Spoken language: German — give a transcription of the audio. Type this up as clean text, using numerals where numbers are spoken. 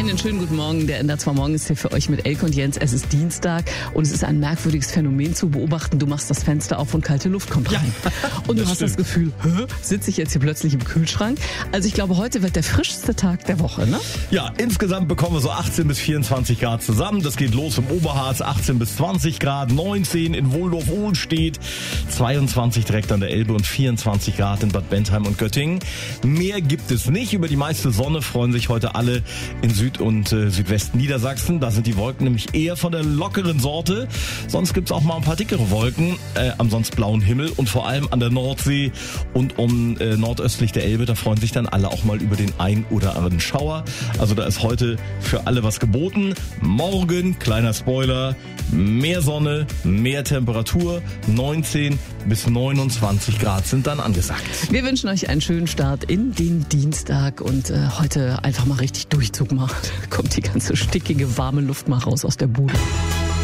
Einen schönen guten Morgen. Der NDR 2 Morgen ist hier für euch mit Elke und Jens. Es ist Dienstag und es ist ein merkwürdiges Phänomen zu beobachten. Du machst das Fenster auf und kalte Luft kommt rein. Und du hast das Gefühl, sitze ich jetzt hier plötzlich im Kühlschrank? Also ich glaube, heute wird der frischste Tag der Woche, ne? Ja, insgesamt bekommen wir so 18 bis 24 Grad zusammen. Das geht los im Oberharz, 18 bis 20 Grad, 19 in Wohldorf-Ohlstedt, 22 direkt an der Elbe und 24 Grad in Bad Bentheim und Göttingen. Mehr gibt es nicht. Über die meiste Sonne freuen sich heute alle in Süd- und Südwesten Niedersachsen. Da sind die Wolken nämlich eher von der lockeren Sorte. Sonst gibt's auch mal ein paar dickere Wolken am sonst blauen Himmel und vor allem an der Nordsee und nordöstlich der Elbe. Da freuen sich dann alle auch mal über den ein oder anderen Schauer. Also da ist heute für alle was geboten. Morgen, kleiner Spoiler, mehr Sonne, mehr Temperatur, 19 bis 29 Grad sind dann angesagt. Wir wünschen euch einen schönen Start in den Dienstag und heute einfach mal richtig Durchzug machen. Kommt die ganze stickige, warme Luft mal raus aus der Bude.